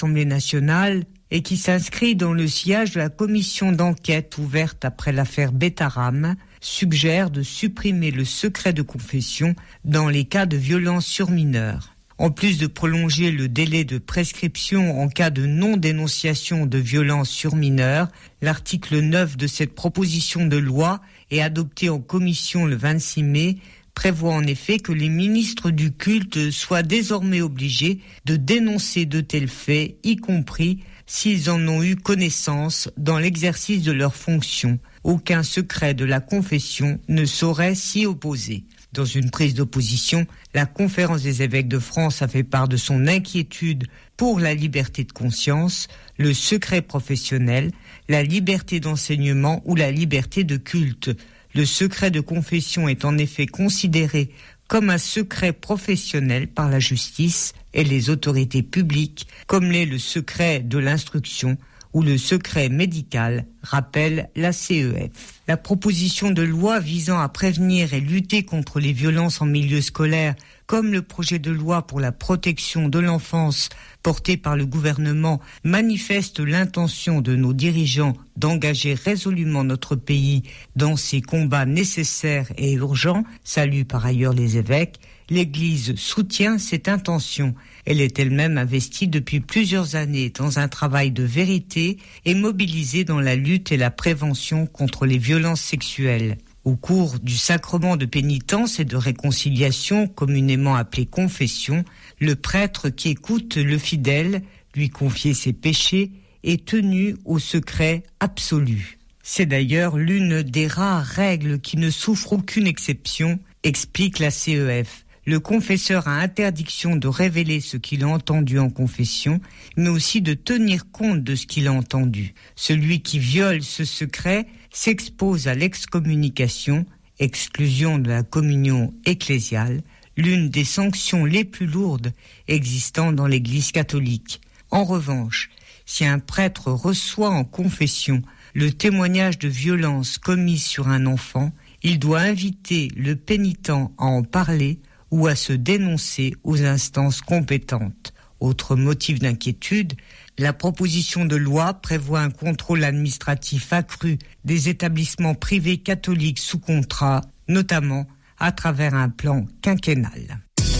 l'Assemblée nationale et qui s'inscrit dans le sillage de la commission d'enquête ouverte après l'affaire Betaram, suggère de supprimer le secret de confession dans les cas de violence sur mineurs. En plus de prolonger le délai de prescription en cas de non-dénonciation de violence sur mineurs, l'article 9 de cette proposition de loi est adopté en commission le 26 mai, prévoit en effet que les ministres du culte soient désormais obligés de dénoncer de tels faits, y compris s'ils en ont eu connaissance dans l'exercice de leurs fonctions. Aucun secret de la confession ne saurait s'y opposer. Dans une prise d'opposition, la Conférence des évêques de France a fait part de son inquiétude pour la liberté de conscience, le secret professionnel, la liberté d'enseignement ou la liberté de culte. Le secret de confession est en effet considéré comme un secret professionnel par la justice et les autorités publiques, comme l'est le secret de l'instruction ou le secret médical, rappelle la CEF. La proposition de loi visant à prévenir et lutter contre les violences en milieu scolaire, comme le projet de loi pour la protection de l'enfance porté par le gouvernement, manifeste l'intention de nos dirigeants d'engager résolument notre pays dans ces combats nécessaires et urgents, salue par ailleurs les évêques. L'Église soutient cette intention. Elle est elle-même investie depuis plusieurs années dans un travail de vérité et mobilisée dans la lutte et la prévention contre les violences sexuelles. Au cours du sacrement de pénitence et de réconciliation, communément appelé confession, le prêtre qui écoute le fidèle lui confier ses péchés est tenu au secret absolu. C'est d'ailleurs l'une des rares règles qui ne souffre aucune exception, explique la CEF. Le confesseur a interdiction de révéler ce qu'il a entendu en confession, mais aussi de tenir compte de ce qu'il a entendu. Celui qui viole ce secret s'expose à l'excommunication, exclusion de la communion ecclésiale, l'une des sanctions les plus lourdes existant dans l'Église catholique. En revanche, si un prêtre reçoit en confession le témoignage de violence commise sur un enfant, il doit inviter le pénitent à en parler ou à se dénoncer aux instances compétentes. Autre motif d'inquiétude, la proposition de loi prévoit un contrôle administratif accru des établissements privés catholiques sous contrat, notamment à travers un plan quinquennal.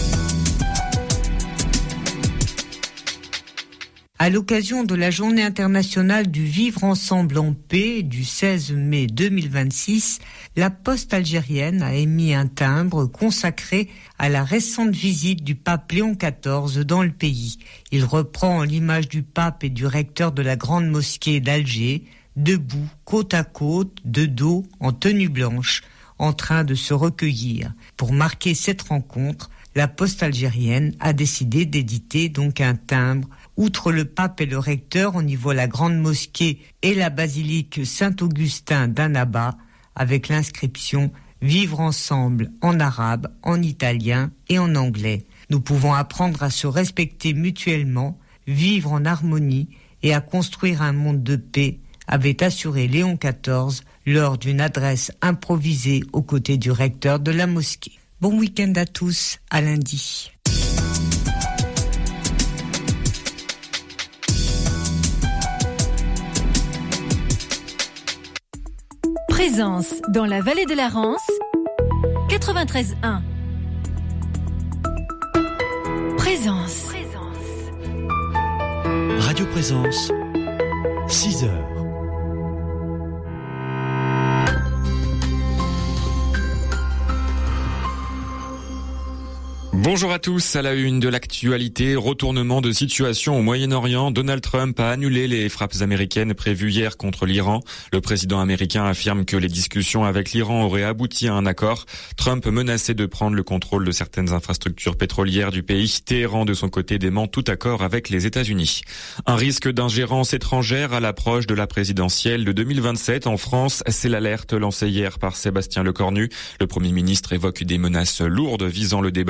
À l'occasion de la Journée internationale du vivre ensemble en paix du 16 mai 2026, la Poste algérienne a émis un timbre consacré à la récente visite du pape Léon XIV dans le pays. Il reprend l'image du pape et du recteur de la grande mosquée d'Alger, debout, côte à côte, de dos, en tenue blanche, en train de se recueillir. Pour marquer cette rencontre, la Poste algérienne a décidé d'éditer donc un timbre. Outre le pape et le recteur, on y voit la grande mosquée et la basilique Saint-Augustin d'Annaba, avec l'inscription « Vivre ensemble » en arabe, en italien et en anglais. Nous pouvons apprendre à se respecter mutuellement, vivre en harmonie et à construire un monde de paix, avait assuré Léon XIV lors d'une adresse improvisée aux côtés du recteur de la mosquée. Bon week-end à tous, à lundi. Présence dans la vallée de la Rance, 93.1. Présence. Radio Présence, 6 heures. Bonjour à tous, à la une de l'actualité, retournement de situation au Moyen-Orient. Donald Trump a annulé les frappes américaines prévues hier contre l'Iran. Le président américain affirme que les discussions avec l'Iran auraient abouti à un accord. Trump menaçait de prendre le contrôle de certaines infrastructures pétrolières du pays. Téhéran, de son côté, dément tout accord avec les États-Unis. Un risque d'ingérence étrangère à l'approche de la présidentielle de 2027 en France. C'est l'alerte lancée hier par Sébastien Lecornu. Le Premier ministre évoque des menaces lourdes visant le débat démocratique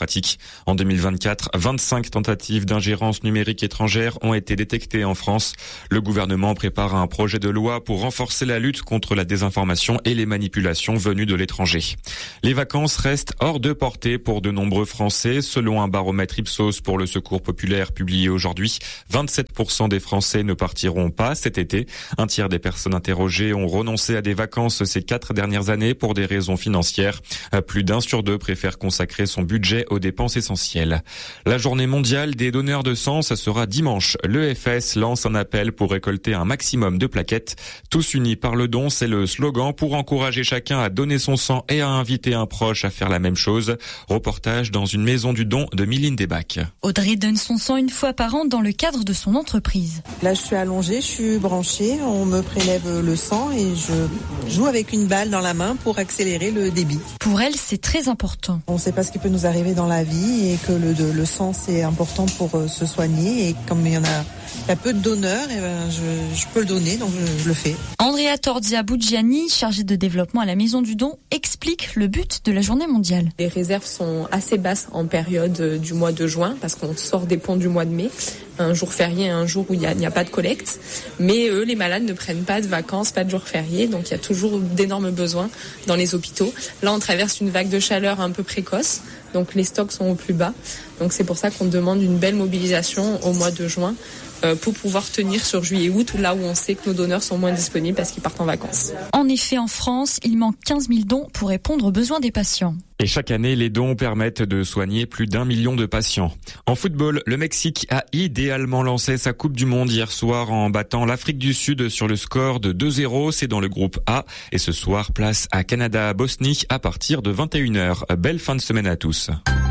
informatique. En 2024, 25 tentatives d'ingérence numérique étrangère ont été détectées en France. Le gouvernement prépare un projet de loi pour renforcer la lutte contre la désinformation et les manipulations venues de l'étranger. Les vacances restent hors de portée pour de nombreux Français. Selon un baromètre Ipsos pour le Secours populaire publié aujourd'hui, 27% des Français ne partiront pas cet été. Un tiers des personnes interrogées ont renoncé à des vacances ces 4 dernières années pour des raisons financières. Plus d'1 sur 2 préfère consacrer son budget aux dépenses essentielles. La journée mondiale des donneurs de sang, ça sera dimanche. L'EFS lance un appel pour récolter un maximum de plaquettes. Tous unis par le don, c'est le slogan pour encourager chacun à donner son sang et à inviter un proche à faire la même chose. Reportage dans une maison du don de Mylène Desbacs. Audrey donne son sang une fois par an dans le cadre de son entreprise. Là, je suis allongée, je suis branchée, on me prélève le sang et je joue avec une balle dans la main pour accélérer le débit. Pour elle, c'est très important. On ne sait pas ce qui peut nous arriver dans la vie et que le sang, c'est important pour se soigner. Et comme il y a peu de donneurs, je peux le donner, donc je le fais. Andrea Torzia-Buggiani, chargée de développement à la Maison du Don, explique le but de la journée mondiale. Les réserves sont assez basses en période du mois de juin parce qu'on sort des ponts du mois de mai. Un jour férié, un jour où il n'y a pas de collecte. Mais eux, les malades ne prennent pas de vacances, pas de jours fériés. Donc il y a toujours d'énormes besoins dans les hôpitaux. Là, on traverse une vague de chaleur un peu précoce. Donc les stocks sont au plus bas. Donc c'est pour ça qu'on demande une belle mobilisation au mois de juin pour pouvoir tenir sur juillet-août, là où on sait que nos donneurs sont moins disponibles parce qu'ils partent en vacances. En effet, en France, il manque 15 000 dons pour répondre aux besoins des patients. Et chaque année, les dons permettent de soigner plus d'1 million de patients. En football, le Mexique a idéalement lancé sa Coupe du Monde hier soir en battant l'Afrique du Sud sur le score de 2-0. C'est dans le groupe A. Et ce soir, place à Canada-Bosnie à partir de 21h. Belle fin de semaine à tous.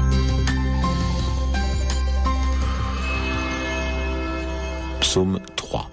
Psaume 3.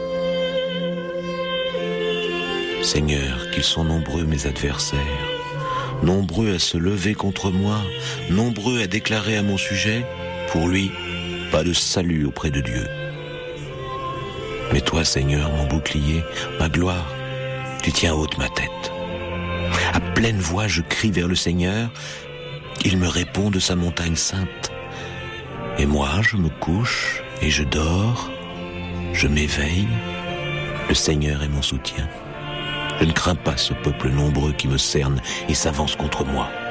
Seigneur, qu'ils sont nombreux mes adversaires, nombreux à se lever contre moi, nombreux à déclarer à mon sujet, pour lui, pas de salut auprès de Dieu. Mais toi, Seigneur, mon bouclier, ma gloire, tu tiens haute ma tête. À pleine voix, je crie vers le Seigneur, il me répond de sa montagne sainte. Et moi, je me couche et je dors, je m'éveille, le Seigneur est mon soutien. Je ne crains pas ce peuple nombreux qui me cerne et s'avance contre moi.